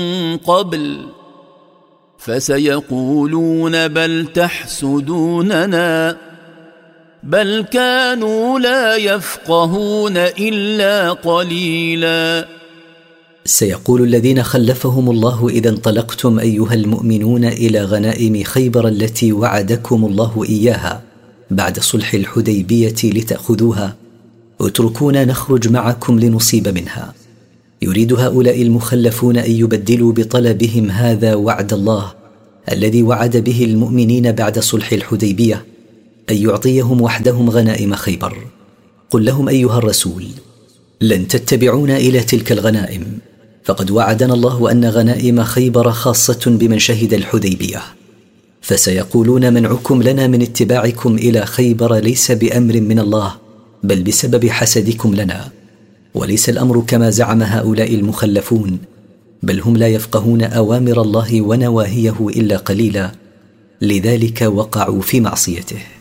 قبل فسيقولون بل تحسدوننا بل كانوا لا يفقهون إلا قليلا. سيقول الذين خلفهم الله: إذا انطلقتم أيها المؤمنون إلى غنائم خيبر التي وعدكم الله إياها بعد صلح الحديبية لتأخذوها، اتركونا نخرج معكم لنصيب منها. يريد هؤلاء المخلفون أن يبدلوا بطلبهم هذا وعد الله الذي وعد به المؤمنين بعد صلح الحديبية، أن يعطيهم وحدهم غنائم خيبر. قل لهم أيها الرسول: لن تتبعونا إلى تلك الغنائم، فقد وعدنا الله أن غنائم خيبر خاصة بمن شهد الحديبية. فسيقولون: منعكم لنا من اتباعكم إلى خيبر ليس بأمر من الله، بل بسبب حسدكم لنا. وليس الأمر كما زعم هؤلاء المخلفون، بل هم لا يفقهون أوامر الله ونواهيه إلا قليلا، لذلك وقعوا في معصيته.